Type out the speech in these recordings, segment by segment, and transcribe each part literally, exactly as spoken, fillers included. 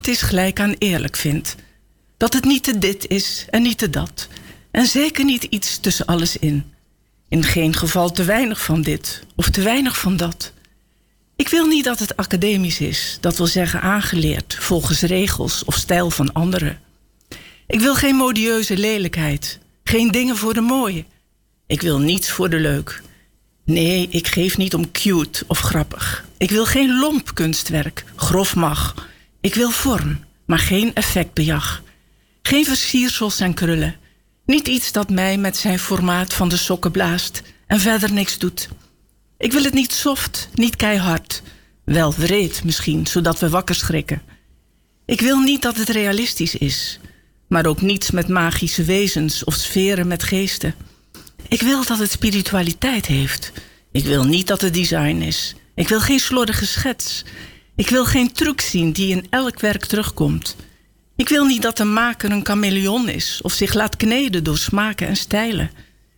is gelijk aan eerlijk vindt. Dat het niet te dit is en niet te dat. En zeker niet iets tussen alles in. In geen geval te weinig van dit of te weinig van dat. Ik wil niet dat het academisch is, dat wil zeggen aangeleerd, volgens regels of stijl van anderen. Ik wil geen modieuze lelijkheid, geen dingen voor de mooie. Ik wil niets voor de leuk. Nee, ik geef niet om cute of grappig. Ik wil geen lomp kunstwerk, grof mag. Ik wil vorm, maar geen effectbejag. Geen versiersels en krullen. Niet iets dat mij met zijn formaat van de sokken blaast en verder niks doet. Ik wil het niet soft, niet keihard. Wel wreed misschien, zodat we wakker schrikken. Ik wil niet dat het realistisch is, maar ook niets met magische wezens of sferen met geesten. Ik wil dat het spiritualiteit heeft. Ik wil niet dat het design is. Ik wil geen slordige schets. Ik wil geen truc zien die in elk werk terugkomt. Ik wil niet dat de maker een chameleon is of zich laat kneden door smaken en stijlen.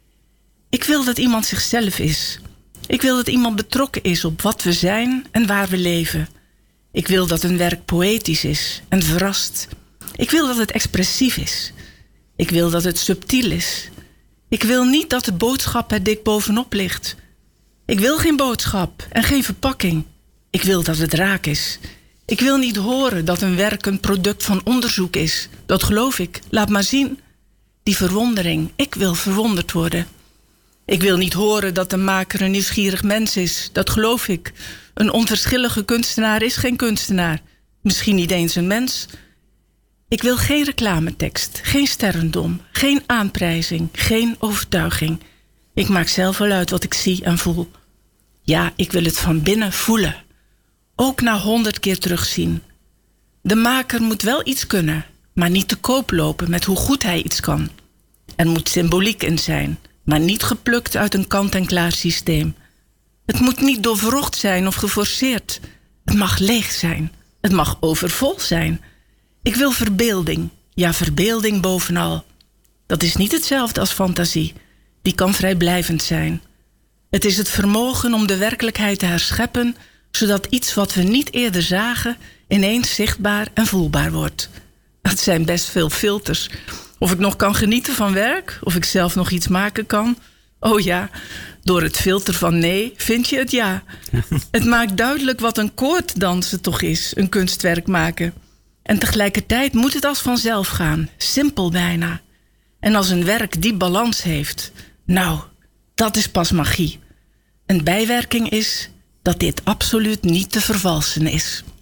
Ik wil dat iemand zichzelf is. Ik wil dat iemand betrokken is op wat we zijn en waar we leven. Ik wil dat een werk poëtisch is en verrast. Ik wil dat het expressief is. Ik wil dat het subtiel is. Ik wil niet dat de boodschap er dik bovenop ligt. Ik wil geen boodschap en geen verpakking. Ik wil dat het raak is. Ik wil niet horen dat een werk een product van onderzoek is. Dat geloof ik. Laat maar zien. Die verwondering. Ik wil verwonderd worden. Ik wil niet horen dat de maker een nieuwsgierig mens is. Dat geloof ik. Een onverschillige kunstenaar is geen kunstenaar. Misschien niet eens een mens. Ik wil geen reclametekst, geen sterrendom, geen aanprijzing, geen overtuiging. Ik maak zelf wel uit wat ik zie en voel. Ja, ik wil het van binnen voelen. Ook na honderd keer terugzien. De maker moet wel iets kunnen, maar niet te koop lopen met hoe goed hij iets kan. Er moet symboliek in zijn, maar niet geplukt uit een kant-en-klaar systeem. Het moet niet doorwrocht zijn of geforceerd. Het mag leeg zijn. Het mag overvol zijn. Ik wil verbeelding. Ja, verbeelding bovenal. Dat is niet hetzelfde als fantasie. Die kan vrijblijvend zijn. Het is het vermogen om de werkelijkheid te herscheppen, zodat iets wat we niet eerder zagen ineens zichtbaar en voelbaar wordt. Het zijn best veel filters. Of ik nog kan genieten van werk, of ik zelf nog iets maken kan. Oh ja, door het filter van nee vind je het ja. Het maakt duidelijk wat een koorddansen toch is, een kunstwerk maken. En tegelijkertijd moet het als vanzelf gaan, simpel bijna. En als een werk die balans heeft, nou, dat is pas magie. Een bijwerking is dat dit absoluut niet te vervalsen is.